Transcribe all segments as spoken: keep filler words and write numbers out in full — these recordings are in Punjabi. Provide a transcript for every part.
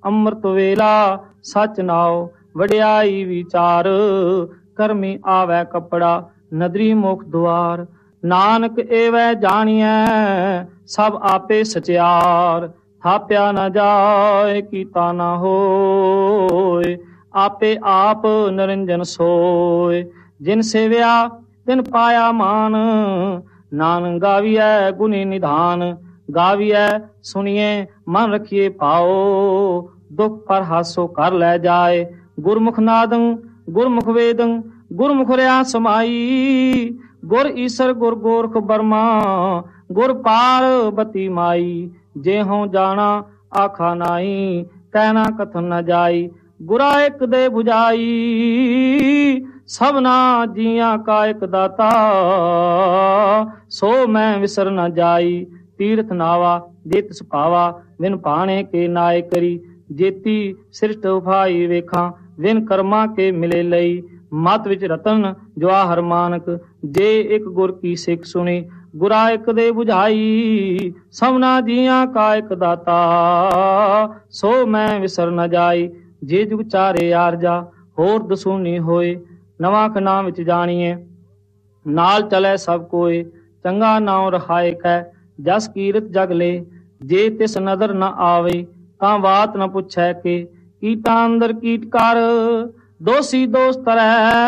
ਅੰਮ੍ਰਿਤ ਵੇਲਾ ਸਚ ਨਾਉ ਵਡਿਆਈ ਵਿਚਾਰ। ਕਰਮੀ ਆਵੈ ਕੱਪੜਾ ਨਦਰੀ ਮੁਖ ਦੁਆਰ। ਨਾਨਕ ਏਵੈ ਜਾਣੀਐ ਸਭ ਆਪੇ ਸਚਿਆਰ। ਥਾਪਿਆ ਨਾ ਜਾਏ ਕੀਤਾ ਨਾ ਹੋਏ ਆਪੇ ਆਪ ਨਿਰੰਜਨ ਸੋਏ। ਜਿਨ ਸੇਵਿਆ ਤਿਨ ਪਾਇਆ ਮਾਨ ਨਾਨਕ ਗਾਵੀਐ ਗੁਣੀ ਨਿਧਾਨ। ਗਾਵੀਐ ਸੁਣੀਏ ਮਨ ਰਖੀਏ ਪਾਓ ਦੁਖ ਪਰ ਹਾਸੋ ਕਰ ਲੈ ਜਾਏ। ਗੁਰਮੁਖ ਨਾਦੰ ਗੁਰਮੁਖ ਵੇਦੰ ਗੁਰਮੁਖ ਰਿਆ ਸਮਾਈ। ਗੁਰ ਈਸਰ ਗੁਰ ਗੋਰਖ ਬਰਮਾ ਗੁਰ ਪਾਰਬਤੀ ਮਾਈ। ਜੇ ਹਉ ਜਾਣਾ ਆਖਾ ਨਾਈ ਕਹਿਣਾ ਕਥਨ ਨ ਜਾਈ। ਗੁਰਾ ਇੱਕ ਦੇ 부ਝਾਈ ਸਭਨਾ ਜੀਆਂ ਕਾ ਇੱਕ ਦਾਤਾ। ਸੋ ਮੈਂ ਵਿਸਰ ਨ ਜਾਈ ਤੀਰਥ ਨਾਵਾ ਜੇ ਤਿਸ ਭਾਵਾ। ਵਿਨ ਭਾਣੇ ਕੇ ਨਾਏ ਕਰੀ ਜੇਤੀ ਸ੍ਰਿਸ਼ਟ ਉਫਾਈ ਵੇਖਾਂ। ਵਿਨ ਕਰਮਾਂ ਕੇ ਮਿਲੇ ਲਈ ਮਤ ਵਿੱਚ ਰਤਨ ਜਵਾਹਰ ਮਾਨਕ। ਜੇ ਇੱਕ ਗੁਰ ਕੀ ਸਿੱਖ ਸੁਣੀ ਗੁਰਾ ਇੱਕ ਦੇ 부ਝਾਈ। ਸਭਨਾ ਜੀਆਂ ਕਾ ਇੱਕ ਦਾਤਾ ਸੋ ਮੈਂ ਵਿਸਰ ਨ ਜਾਈ। ਜੇ ਜੁਗ ਚਾਰੇ ਆਰਜਾ ਹੋਰ ਦਸੂਨੀ ਹੋਏ ਨਵਾਂ ਖਨਾ ਵਿੱਚ ਜਾਣੀਏ। ਨਾਲ ਚਲੇ ਸਭ ਕੋਏ ਚੰਗਾ ਨਾਉ ਰਖਾਏ ਕੈ ਜਸ ਕੀਰਤ ਜਗ ਲੈ। ਜੇ ਤਿਸ ਨਦਰ ਨ ਆਵੇ ਤਾਂ ਬਾਤ ਨ ਪੁੱਛੈ ਕੇ। ਕੀਟਾਂ ਅੰਦਰ ਕੀਟ ਕਰ ਦੋਸੀ ਦੋਸ ਤਰੈ।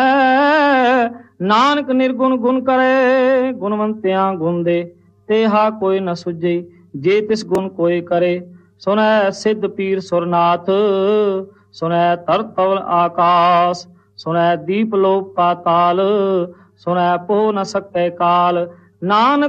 ਨਾਨਕ ਨਿਰਗੁਣ ਗੁਣ ਕਰੇ ਗੁਣਵੰਤਿਆਂ ਗੁਣ ਦੇ। ਤੇਹਾ ਕੋਈ ਨ ਸੁਝੇ ਜੇ ਤਿਸ ਗੁਣ ਕੋਈ ਕਰੇ। ਸੁਣੈ ਸਿੱਧ ਪੀਰ ਸੁਰਨਾਥ ਸੁਣੈ ਧਰਤ ਤਵਲ ਆਕਾਸ। ਸੁਣੈ ਦੀਪ ਲੋਕ ਪਾਤਾਲ ਸੁਣੈ ਪੋ ਨ ਸਕੈ ਕਾਲ। ਨਾਨਕ